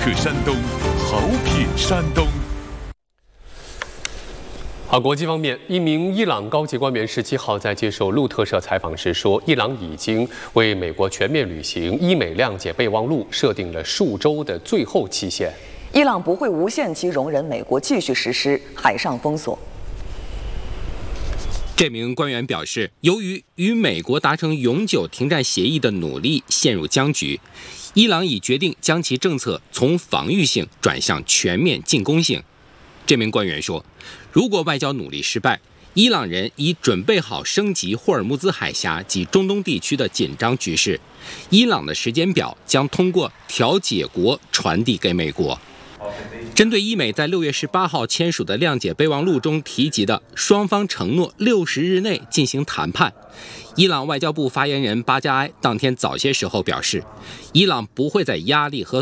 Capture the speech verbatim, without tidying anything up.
克山东，好品山东。 好，国际方面，一名伊朗高级官员十七号在接受路透社采访时说，伊朗已经为美国全面履行伊美谅解备忘录设定了数周的最后期限。 伊朗不会无限期容忍美国继续实施海上封锁。 这名官员表示，由于与美国达成永久停战协议的努力陷入僵局，伊朗已决定将其政策从防御性转向全面进攻性。这名官员说，如果外交努力失败，伊朗人已准备好升级霍尔木兹海峡及中东地区的紧张局势，伊朗的时间表将通过调解国传递给美国。针对伊美在六月十八号签署的谅解备忘录中提及的双方承诺六十日内进行谈判，伊朗外交部发言人巴加埃当天早些时候表示，伊朗不会在压力和